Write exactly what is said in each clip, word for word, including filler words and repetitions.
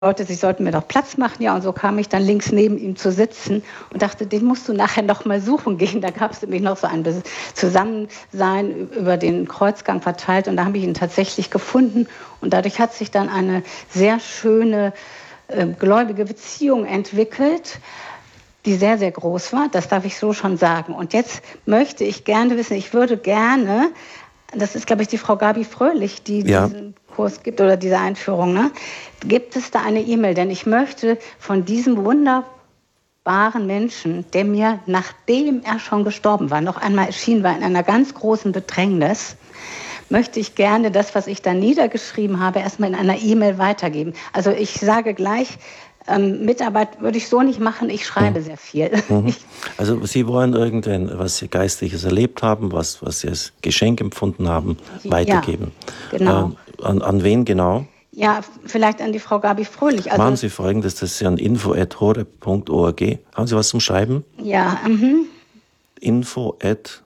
Leute, sie sollten mir doch Platz machen. Ja, und so kam ich dann links neben ihm zu sitzen und dachte, den musst du nachher noch mal suchen gehen. Da gab es nämlich noch so ein Zusammensein über den Kreuzgang verteilt und da habe ich ihn tatsächlich gefunden. Und dadurch hat sich dann eine sehr schöne äh, gläubige Beziehung entwickelt, die sehr, sehr groß war. Das darf ich so schon sagen. Und jetzt möchte ich gerne wissen, ich würde gerne, das ist, glaube ich, die Frau Gabi Fröhlich, die ja. diesen Kurs gibt oder diese Einführung, ne? Gibt es da eine E-Mail? Denn ich möchte von diesem wunderbaren Menschen, der mir, nachdem er schon gestorben war, noch einmal erschienen war in einer ganz großen Bedrängnis, möchte ich gerne das, was ich da niedergeschrieben habe, erstmal in einer E-Mail weitergeben. Also ich sage gleich, Ähm, Mitarbeit würde ich so nicht machen, ich schreibe mhm. sehr viel. Mhm. Also Sie wollen irgendwann, was Sie Geistliches erlebt haben, was, was Sie als Geschenk empfunden haben, weitergeben. Ja, genau. Äh, an, an wen genau? Ja, vielleicht an die Frau Gabi Fröhlich. Also, machen Sie Folgendes, das ist ja an info at horeb punkt org. Haben Sie was zum Schreiben? Ja. Mhm. info at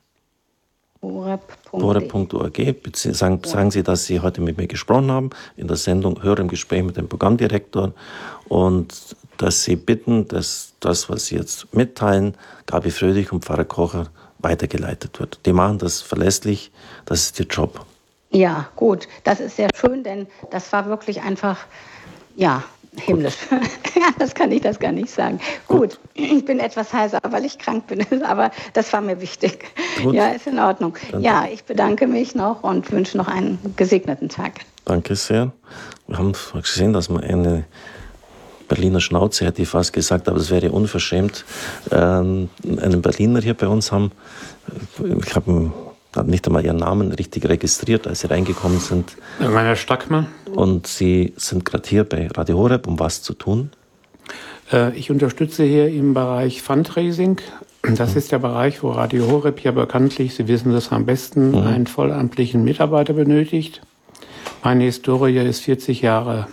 horeb punkt org. Sagen, sagen Sie, dass Sie heute mit mir gesprochen haben, in der Sendung Höre im Gespräch mit dem Programmdirektor, und dass Sie bitten, dass das, was Sie jetzt mitteilen, Gabi Fröhlich und Pfarrer Kocher, weitergeleitet wird. Die machen das verlässlich, das ist Ihr Job. Ja, gut, das ist sehr schön, denn das war wirklich einfach, ja, himmlisch. Ja, das kann ich das gar nicht sagen. Gut. Gut, ich bin etwas heiser, weil ich krank bin, aber das war mir wichtig. Gut. Ja, ist in Ordnung. Dann ja, ich bedanke mich noch und wünsche noch einen gesegneten Tag. Danke sehr. Wir haben gesehen, dass man eine Berliner Schnauze, hätte ich fast gesagt, aber es wäre unverschämt, ähm, einen Berliner hier bei uns haben. Ich habe nicht einmal Ihren Namen richtig registriert, als Sie reingekommen sind. Rainer Stackmann. Und Sie sind gerade hier bei Radio Horeb, um was zu tun? Äh, ich unterstütze hier im Bereich Fundraising. Das mhm. ist der Bereich, wo Radio Horeb ja bekanntlich, Sie wissen das am besten, mhm. einen vollamtlichen Mitarbeiter benötigt. Meine Historie ist vierzig Jahre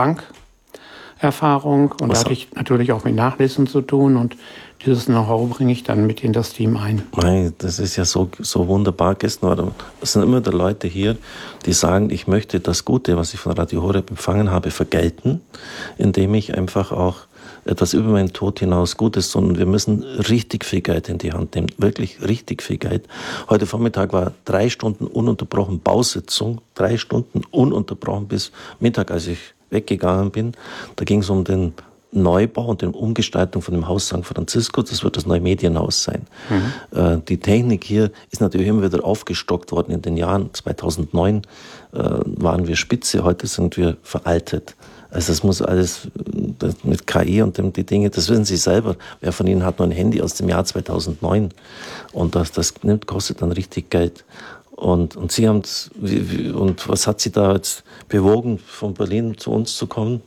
Bankerfahrung und was da hatte ich natürlich auch mit Nachlesen zu tun und dieses Know-how bringe ich dann mit in das Team ein. Nein, das ist ja so, so wunderbar. Gestern es sind immer die Leute hier, die sagen, ich möchte das Gute, was ich von Radio Horeb empfangen habe, vergelten, indem ich einfach auch etwas über meinen Tod hinaus Gutes tun. Und wir müssen richtig viel Geld in die Hand nehmen, wirklich richtig viel Geld. Heute Vormittag war drei Stunden ununterbrochen Bausitzung, drei Stunden ununterbrochen bis Mittag, als ich weggegangen bin. Da ging es um den Neubau und die Umgestaltung von dem Haus Sankt Franziskus. Das wird das neue Medienhaus sein. Mhm. Äh, die Technik hier ist natürlich immer wieder aufgestockt worden. In den Jahren zweitausendneun äh, waren wir spitze, heute sind wir veraltet. Also das muss alles das mit K I und dem, die Dinge, das wissen Sie selber. Wer von Ihnen hat nur ein Handy aus dem Jahr zweitausendneun? Und das, das nimmt, kostet dann richtig Geld. Und, und Sie haben, und was hat Sie da jetzt bewogen, von Berlin zu uns zu kommen?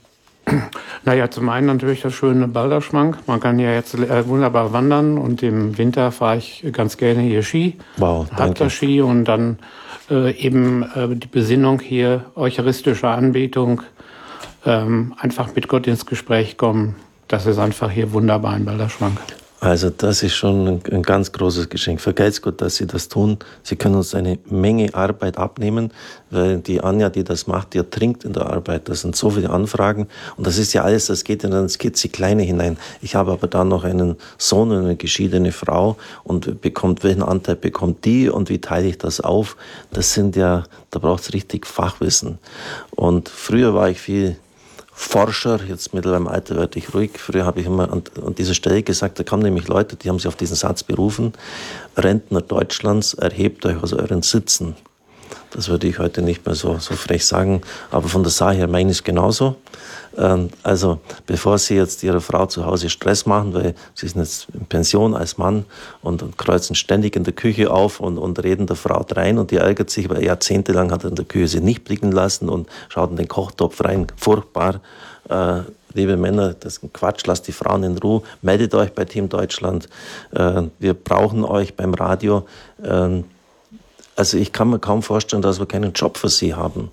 Naja, zum einen natürlich das schöne Balderschwank. Man kann ja jetzt äh, wunderbar wandern und im Winter fahre ich ganz gerne hier Ski. Wow, danke. Hab das Ski und dann äh, eben äh, die Besinnung hier, eucharistische Anbetung, ähm, einfach mit Gott ins Gespräch kommen. Das ist einfach hier wunderbar in Balderschwank. Also das ist schon ein, ein ganz großes Geschenk. Vergelt's Gott, dass Sie das tun. Sie können uns eine Menge Arbeit abnehmen, weil die Anja, die das macht, die ertrinkt in der Arbeit. Das sind so viele Anfragen und das ist ja alles, das geht in ein Skizze-Kleine hinein. Ich habe aber dann noch einen Sohn und eine geschiedene Frau und bekommt, welchen Anteil bekommt die und wie teile ich das auf? Das sind ja, da braucht's richtig Fachwissen. Und früher war ich viel Forscher, jetzt mittlerweile im Alter werde ich ruhig. Früher habe ich immer an, an dieser Stelle gesagt, da kamen nämlich Leute, die haben sich auf diesen Satz berufen: Rentner Deutschlands, erhebt euch aus euren Sitzen. Das würde ich heute nicht mehr so, so frech sagen, aber von der Sache her meine ich es genauso. Ähm, also, bevor Sie jetzt Ihrer Frau zu Hause Stress machen, weil Sie sind jetzt in Pension als Mann und, und kreuzen ständig in der Küche auf und, und reden der Frau drein und die ärgert sich, weil jahrzehntelang hat er in der Küche sie nicht blicken lassen und schaut in den Kochtopf rein. Furchtbar. Äh, liebe Männer, das ist ein Quatsch, lasst die Frauen in Ruhe. Meldet euch bei Team Deutschland. Äh, wir brauchen euch beim Radio. Äh, Also ich kann mir kaum vorstellen, dass wir keinen Job für Sie haben.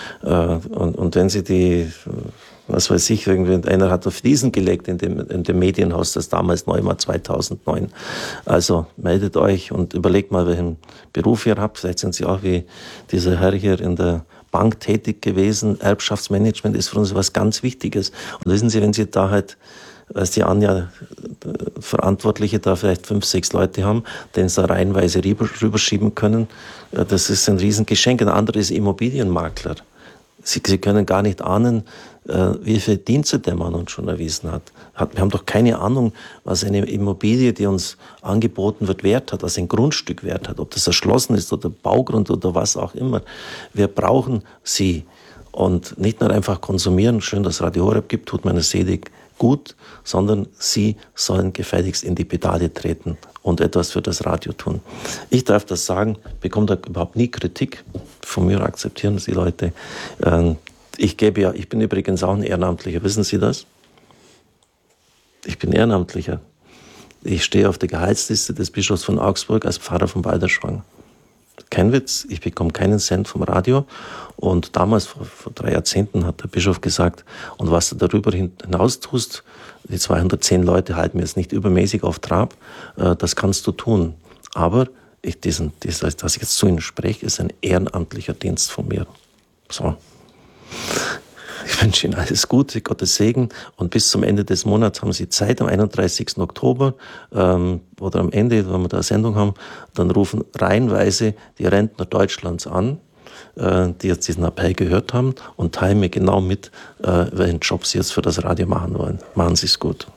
Und, und wenn Sie die, was weiß ich, irgendwie, einer hat auf Fliesen gelegt in dem, in dem Medienhaus, das damals neu war, zweitausendneun. Also meldet euch und überlegt mal, welchen Beruf ihr habt. Vielleicht sind Sie auch wie dieser Herr hier in der Bank tätig gewesen. Erbschaftsmanagement ist für uns was ganz Wichtiges. Und wissen Sie, wenn Sie da halt, als die Anja Verantwortliche da vielleicht fünf, sechs Leute haben, denen sie da reihenweise rüber, rüberschieben können, das ist ein Riesengeschenk. Ein anderer ist Immobilienmakler. Sie, Sie können gar nicht ahnen, wie viele Dienste der Mann uns schon erwiesen hat. Wir haben doch keine Ahnung, was eine Immobilie, die uns angeboten wird, wert hat, was ein Grundstück wert hat, ob das erschlossen ist oder Baugrund oder was auch immer. Wir brauchen sie und nicht nur einfach konsumieren. Schön, dass Radio Horeb gibt, tut meiner Seele gut, sondern sie sollen gefälligst in die Pedale treten und etwas für das Radio tun. Ich darf das sagen, bekomme da überhaupt nie Kritik. Von mir akzeptieren das die Leute. Ich gebe ja, ich bin übrigens auch ein Ehrenamtlicher, wissen Sie das? Ich bin Ehrenamtlicher. Ich stehe auf der Gehaltsliste des Bischofs von Augsburg als Pfarrer von Balderschwang. Kein Witz, ich bekomme keinen Cent vom Radio. Und damals, vor, vor drei Jahrzehnten, hat der Bischof gesagt, und was du darüber hinaus tust, die zweihundertzehn Leute halten mir jetzt nicht übermäßig auf Trab, äh, das kannst du tun. Aber ich, diesen, dies, dass ich jetzt zu Ihnen spreche, ist ein ehrenamtlicher Dienst von mir. So. Ich wünsche Ihnen alles Gute, Gottes Segen und bis zum Ende des Monats haben Sie Zeit, am einunddreißigsten Oktober ähm, oder am Ende, wenn wir da eine Sendung haben, dann rufen reihenweise die Rentner Deutschlands an, äh, die jetzt diesen Appell gehört haben und teilen mir genau mit, äh, welchen Job Sie jetzt für das Radio machen wollen. Machen Sie es gut.